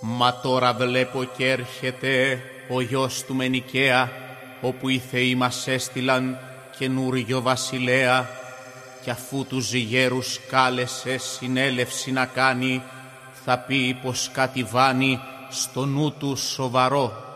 Μα τώρα βλέπω κι έρχεται ο γιος του Μενικαία, όπου οι θεοί μας έστειλαν καινούριο βασιλέα, κι αφού τους γέρους κάλεσε συνέλευση να κάνει, θα πει πως κατηβάνει στο νου του σοβαρό.